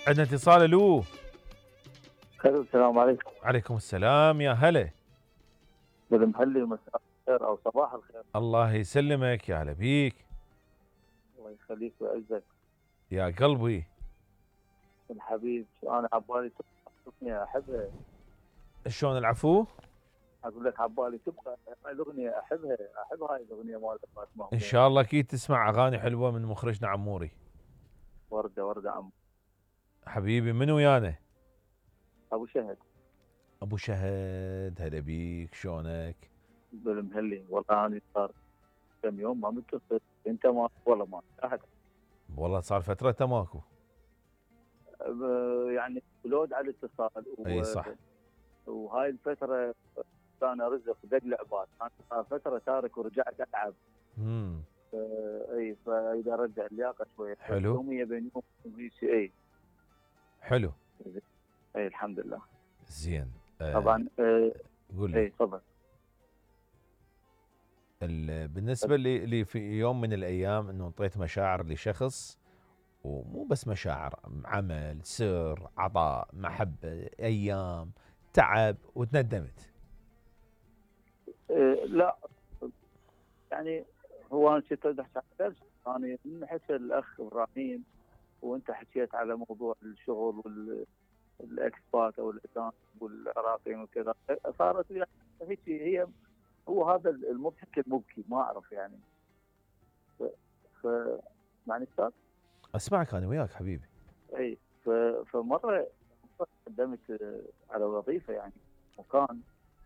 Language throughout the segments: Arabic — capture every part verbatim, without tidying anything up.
عندنا اتصال. الو. الو السلام عليكم. عليكم السلام يا هلا. بالمحلي مساء الخير او صباح الخير. الله يسلمك، يا هلا بيك. الله يخليك ويعزك يا قلبي. الحبيب، انا عبالي تبقى اغنيه احبها. شلون العفو؟ اقول لك عبالي تبقى الاغنيه احبها، احب هاي الاغنيه مالت فاطمه. ان شاء الله اكيد تسمع اغاني حلوه من مخرجنا عموري. ورده ورده عم حبيبي، من ويانا؟ ابو شهد. ابو شهد، هلا بيك، شلونك؟ بالمهلي والله انا صار كم يوم ما متصل، انت ما والله ما احد. والله صار فتره تماكو. أه، يعني لود على الاتصال اي و... صح. وهاي الفتره انا رزق دق لعبات، انا صار فتره تارك ورجعت العب. امم اي فاذا رجع اللياقه شويه حلو. يوميه بين يوم وهي شيء. اي حلو. اي الحمد لله. زين. آه طبعا. آه قول اي لي. تفضل. ال- بالنسبه لي لي في يوم من الايام انه انطيت مشاعر لشخص، ومو بس مشاعر، عمل، سر، عطاء، محبه، ايام، تعب، وتندمت. آه لا يعني هو انا كنت احكي عن نفسي، انا من حكى الاخ ابراهيم وانت حكيت على موضوع الشغل والاكسبات او الاجانب والعراقيين وكذا، صارت يعني هيك هي هو هذا المضحك المبكي ما اعرف يعني. ف, ف... معني استاذ. اسمعك انا وياك حبيبي. اي ف... فمره قدمت على وظيفه يعني مكان،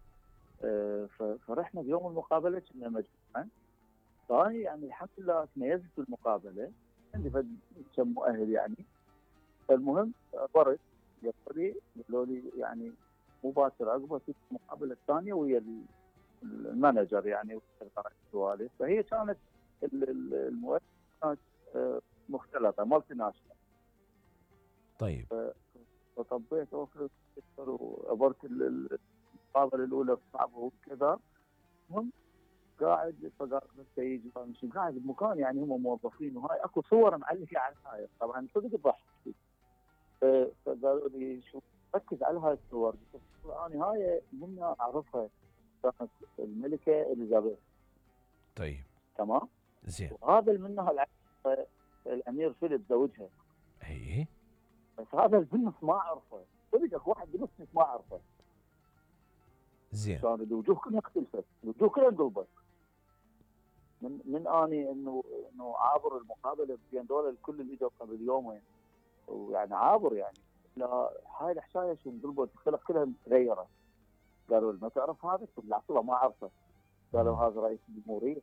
فرحنا بيوم المقابله كنا مجموعه، فانا يعني الحمد لله تميزت بالمقابله، عندي فد كم مؤهل يعني. فالمهم برد قالوا لي قالوا لي يعني مباشره عقبها في المقابله الثانيه ويا المانجر يعني والسوالف، فهي كانت المؤهل كانت مختلطه مالتي ناشونال. طيب. فطبيت اوفر وعبرت المقابله الاولى صعبه وكذا. المهم قاعد فقال يجي مش قاعد بمكان يعني هم موظفين وهاي اكو صور معلقه على هاي، طبعا صدق الضحك. فقالوا لي شو ركز على هاي الصور، انا هاي منها اعرفها كانت الملكه اليزابيث. طيب. تمام. زين. وهذا اللي منها الامير فيليب زوجها. اي. بس هذا البنص ما اعرفه، صدق اكو واحد بنص ما اعرفه. زين. كان الوجوه كلها اختلفت، الوجوه كلها انقلبت. من من اني انه انه عابر المقابله بين دول الكل اللي اجوا قبل يومين، ويعني عابر يعني، لا هاي الحكايه شو انقلبت، الخلق كلها متغيره. قالوا ما تعرف هذا؟ قلت لا والله ما اعرفه. قالوا هذا رئيس الجمهوريه.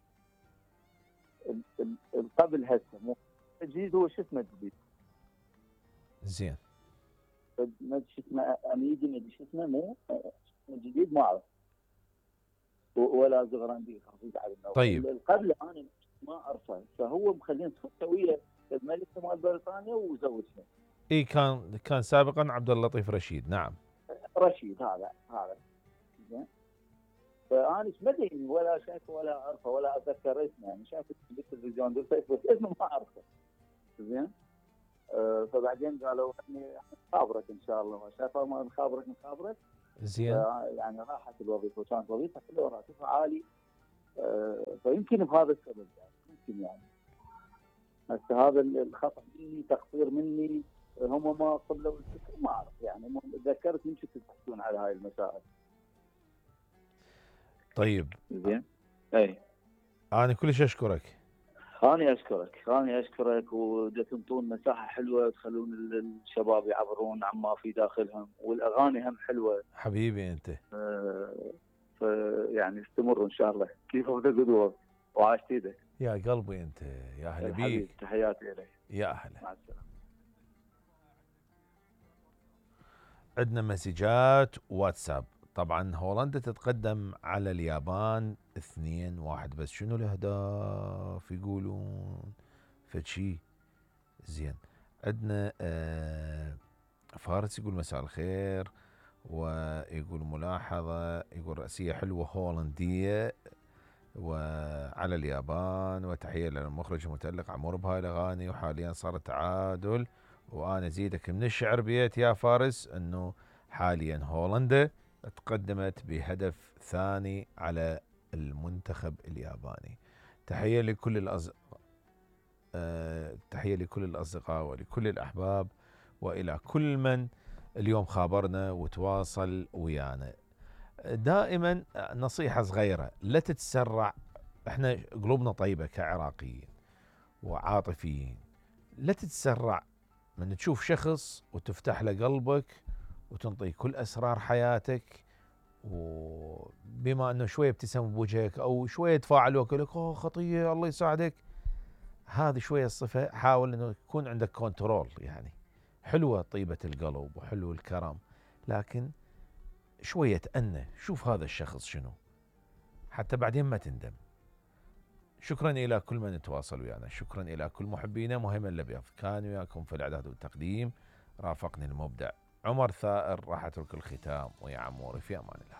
القبل هسه مو الجديد، هو شو اسمه الجديد؟ زين. ما شو اسمه اميدي، ما شو اسمه مو الجديد ما اعرف، ولا زغراندي خفيف على النوم. طيب. القبل انا ما اعرفه، فهو مخلين صفته ويا الملكه مال بريطانيا وزوجها. اي كان كان سابقا عبد اللطيف رشيد. نعم. رشيد هذا هذا زين. فانا ما ادري ولا شايفه ولا اعرفه ولا اتذكر اسمه، يعني شايفه بالتلفزيون بس اسمه ما اعرفه. زين. آه فبعدين قالوا يعني خابرك ان شاء الله، ما شافها ما نخابرك نخابرك. زين. يعني راحت الوظيفه وكانت وظيفه حلوه وراتبها عالي. آه فيمكن بهذا السبب يعني يمكن يعني هسه هذا الخطا مني، تقصير مني، هم ما قبلوا الفكر ما اعرف يعني. تذكرت يمكن تبحثون على هاي المسائل. طيب. زين. اي انا كلش اشكرك. أنا أشكرك أنا أشكرك وتنطون مساحة حلوة، تخلون الشباب يعبرون عما في داخلهم، والأغاني هم حلوة. حبيبي أنت. آه فيعني استمروا إن شاء الله كيف بدأ وعاشت ايدك. يا قلبي أنت، يا أهلا بيك. تحياتي إليك. يا أهلا. مع السلامة. عندنا مسجات واتساب. طبعا هولندا تتقدم على اليابان اثنين واحد، بس شنو الأهداف يقولون فشي. زين. عندنا آه فارس يقول مساء الخير، ويقول ملاحظة، يقول رأسية حلوة هولندية وعلى اليابان، وتحية للمخرج المتألق عمور بهاي الأغاني، وحاليا صار تعادل وأنا أزيدك من الشعر بيت يا فارس أنه حاليا هولندا تقدمت بهدف ثاني على المنتخب الياباني. تحية لكل الأصدقاء أه تحية لكل الأصدقاء ولكل الأحباب وإلى كل من اليوم خابرنا وتواصل ويانا. دائما نصيحة صغيرة، لا تتسرع. احنا قلوبنا طيبة كعراقيين وعاطفيين، لا تتسرع من تشوف شخص وتفتح له قلبك وتنطيه كل أسرار حياتك، وبما أنه شوية ابتسم بوجهك أو شوية تفاعل ويقول لك أوه خطية الله يساعدك، هذه شوية الصفة حاول أنه يكون عندك كنترول. يعني حلوة طيبة القلب وحلو الكرم، لكن شوية تأنى، شوف هذا الشخص شنو حتى بعدين ما تندم. شكرا إلى كل من يتواصل ويانا، شكرا إلى كل محبينا. مهم الأبيض كان وياكم في الإعداد والتقديم، رافقني المبدع عمر ثائر. راح أترك الختام ويا عموري في أمان الله.